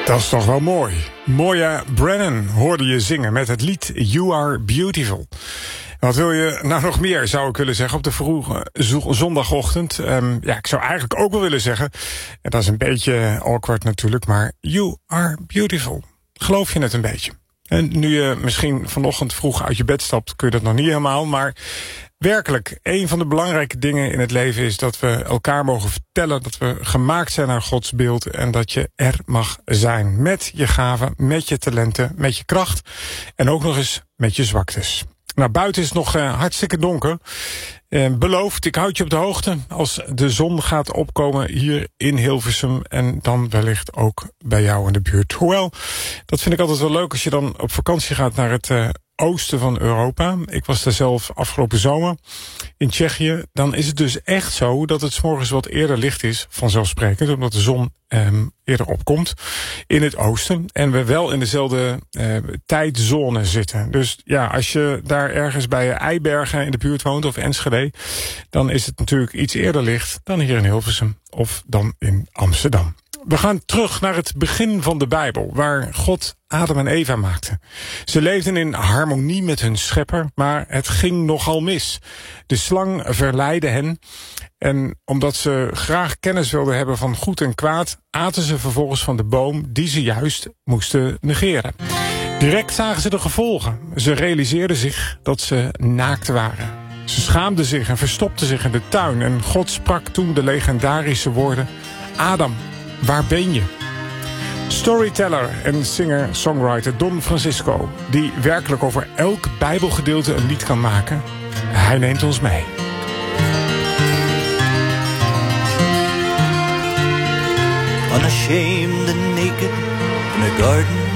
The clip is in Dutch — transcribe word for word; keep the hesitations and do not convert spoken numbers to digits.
Dat is toch wel mooi. Moya Brennan hoorde je zingen met het lied You Are Beautiful. Wat wil je nou nog meer, zou ik willen zeggen, op de vroege zondagochtend? Um, ja, ik zou eigenlijk ook wel willen zeggen, en dat is een beetje awkward natuurlijk, maar You Are Beautiful. Geloof je het een beetje? En nu je misschien vanochtend vroeg uit je bed stapt, kun je dat nog niet helemaal, maar werkelijk, een van de belangrijke dingen in het leven is dat we elkaar mogen vertellen dat we gemaakt zijn naar Gods beeld en dat je er mag zijn. Met je gaven, met je talenten, met je kracht en ook nog eens met je zwaktes. Nou, buiten is het nog uh, hartstikke donker. Uh, beloofd, ik houd je op de hoogte als de zon gaat opkomen hier in Hilversum en dan wellicht ook bij jou in de buurt. Hoewel, dat vind ik altijd wel leuk als je dan op vakantie gaat naar het uh, oosten van Europa. Ik was daar zelf afgelopen zomer in Tsjechië. Dan is het dus echt zo dat het 's morgens wat eerder licht is, vanzelfsprekend, omdat de zon um, eerder opkomt in het oosten. En we wel in dezelfde uh, tijdzone zitten. Dus ja, als je daar ergens bij Eibergen in de buurt woont of Enschede, dan is het natuurlijk iets eerder licht dan hier in Hilversum of dan in Amsterdam. We gaan terug naar het begin van de Bijbel, waar God Adam en Eva maakte. Ze leefden in harmonie met hun schepper, maar het ging nogal mis. De slang verleidde hen en omdat ze graag kennis wilden hebben van goed en kwaad, aten ze vervolgens van de boom die ze juist moesten negeren. Direct zagen ze de gevolgen. Ze realiseerden zich dat ze naakt waren. Ze schaamden zich en verstopten zich in de tuin en God sprak toen de legendarische woorden: Adam, waar ben je? Storyteller en singer-songwriter Don Francisco, die werkelijk over elk Bijbelgedeelte een lied kan maken, hij neemt ons mee. Unashamed and naked in a garden